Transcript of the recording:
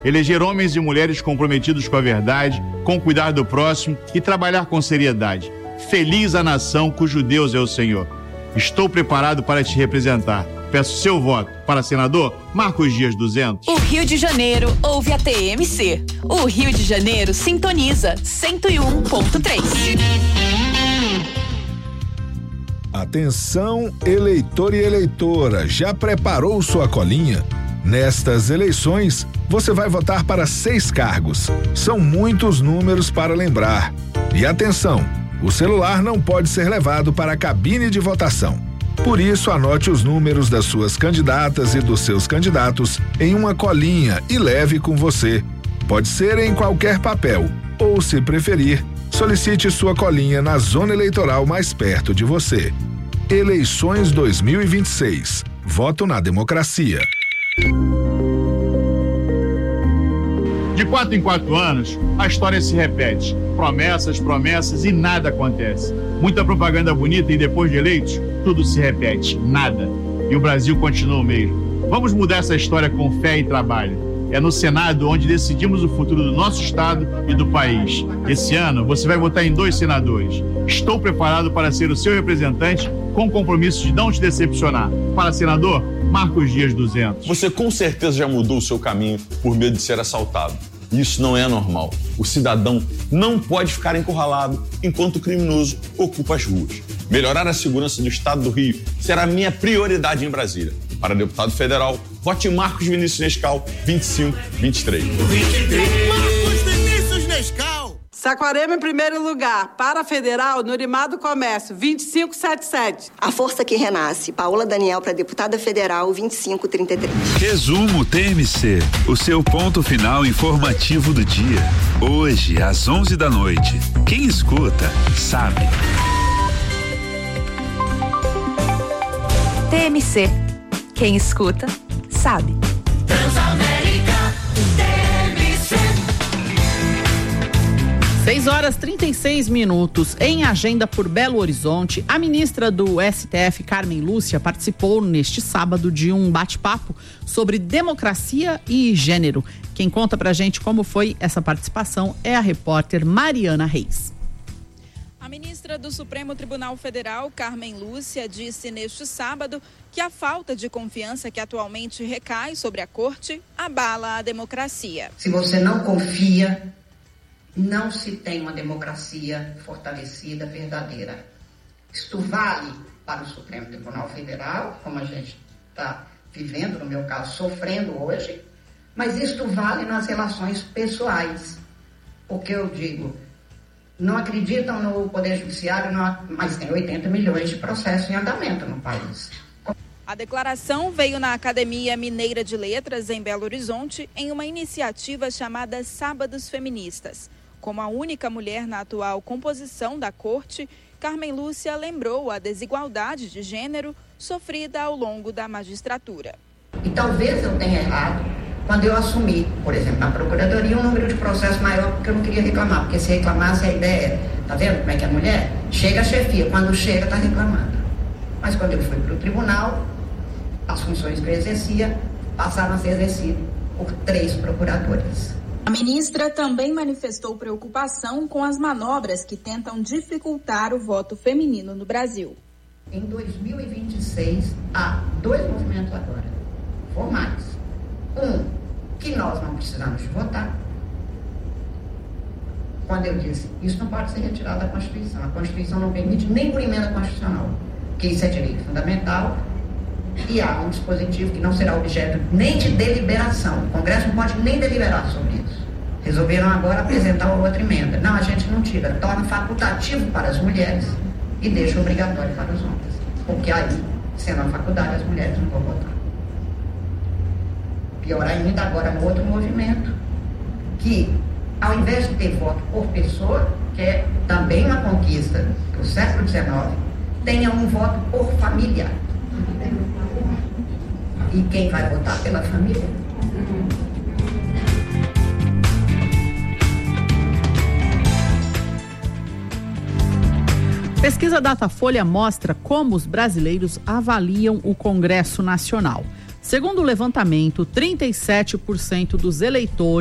Eleger homens e mulheres comprometidos com a verdade, com o cuidar do próximo e trabalhar com seriedade. Feliz a nação cujo Deus é o Senhor. Estou preparado para te representar. Peço seu voto. Para senador, Marcos Dias 200. O Rio de Janeiro ouve a TMC. O Rio de Janeiro sintoniza 101.3. Atenção, eleitor e eleitora, já preparou sua colinha? Nestas eleições, você vai votar para 6 cargos. São muitos números para lembrar. E atenção, o celular não pode ser levado para a cabine de votação. Por isso, anote os números das suas candidatas e dos seus candidatos em uma colinha e leve com você. Pode ser em qualquer papel, ou, se preferir, solicite sua colinha na zona eleitoral mais perto de você. Eleições 2026. Voto na democracia. De 4 em 4 anos, a história se repete. Promessas, promessas e nada acontece. Muita propaganda bonita e depois de eleitos, tudo se repete, nada. E o Brasil continua o mesmo. Vamos mudar essa história com fé e trabalho. É no Senado onde decidimos o futuro do nosso estado e do país. Esse ano, você vai votar em 2 senadores. Estou preparado para ser o seu representante com o compromisso de não te decepcionar. Para senador, Marcos Dias 200. Você com certeza já mudou o seu caminho por medo de ser assaltado. Isso não é normal. O cidadão não pode ficar encurralado enquanto o criminoso ocupa as ruas. Melhorar a segurança do estado do Rio será minha prioridade em Brasília. Para deputado federal, vote Marcos Vinícius Nescau, 2523. Marcos Vinícius Nescau. Saquarema em primeiro lugar. Para federal, Nurimar do Comércio, 2577. A força que renasce. Paola Daniel para deputada federal, 2533. Resumo TMC, o seu ponto final informativo do dia. Hoje, às 11 da noite. Quem escuta, sabe. TMC. Quem escuta, sabe. Transamérica, TMC. 6h36. Em agenda por Belo Horizonte, a ministra do STF, Carmen Lúcia, participou neste sábado de um bate-papo sobre democracia e gênero. Quem conta pra gente como foi essa participação é a repórter Mariana Reis. A ministra do Supremo Tribunal Federal, Carmen Lúcia, disse neste sábado que a falta de confiança que atualmente recai sobre a corte abala a democracia. Se você não confia, não se tem uma democracia fortalecida, verdadeira. Isto vale para o Supremo Tribunal Federal, como a gente está vivendo, no meu caso, sofrendo hoje, mas isto vale nas relações pessoais. Porque eu digo, não acreditam no Poder Judiciário, mas tem 80 milhões de processos em andamento no país. A declaração veio na Academia Mineira de Letras, em Belo Horizonte, em uma iniciativa chamada Sábados Feministas. Como a única mulher na atual composição da corte, Carmen Lúcia lembrou a desigualdade de gênero sofrida ao longo da magistratura. E talvez eu tenha errado quando eu assumi, por exemplo, na Procuradoria, um número de processos maior, porque eu não queria reclamar, porque se reclamasse a ideia era, tá vendo como é que é a mulher? Chega a chefia, quando chega está reclamando. Mas quando eu fui para o tribunal, as funções que eu exercia passaram a ser exercidas por 3 procuradores. A ministra também manifestou preocupação com as manobras que tentam dificultar o voto feminino no Brasil. Em 2026, há 2 movimentos agora, formais. Que nós não precisamos de votar. Quando eu disse, isso não pode ser retirado da Constituição. A Constituição não permite nem por emenda constitucional, porque isso é direito fundamental e há um dispositivo que não será objeto nem de deliberação. O Congresso não pode nem deliberar sobre isso. Resolveram agora apresentar uma outra emenda. Não, a gente não tira, torna facultativo para as mulheres e deixa obrigatório para os homens. Porque aí, sendo a faculdade, as mulheres não vão votar. Pior ainda, agora um outro movimento, que ao invés de ter voto por pessoa, que é também uma conquista do século XIX, tenha um voto por família. E quem vai votar pela família? Pesquisa Datafolha mostra como os brasileiros avaliam o Congresso Nacional. Segundo o levantamento, 37% dos eleitores